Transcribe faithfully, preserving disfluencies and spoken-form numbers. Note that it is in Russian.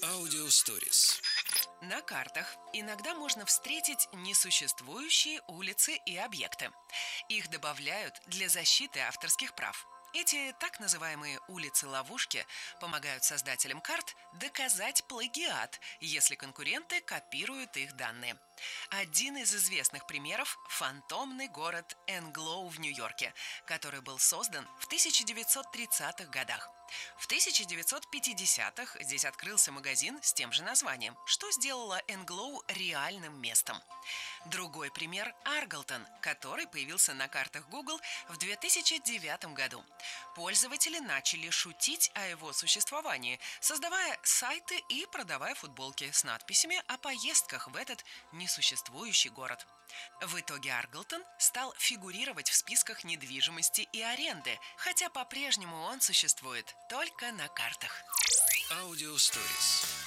Аудио Stories. На картах иногда можно встретить несуществующие улицы и объекты. Их добавляют для защиты авторских прав. Эти так называемые улицы-ловушки помогают создателям карт доказать плагиат, если конкуренты копируют их данные. Один из известных примеров – фантомный город Энглоу в Нью-Йорке, который был создан в тысяча девятьсот тридцатых годах. В тысяча девятьсот пятидесятых здесь открылся магазин с тем же названием, что сделало Энглоу реальным местом. Другой пример – Арглтон, который появился на картах Google в две тысячи девятом году. Пользователи начали шутить о его существовании, создавая сайты и продавая футболки с надписями о поездках в этот несуществующий город. В итоге Арглтон стал фигурировать в списках недвижимости и аренды, хотя по-прежнему он существует только на картах. Аудио Stories.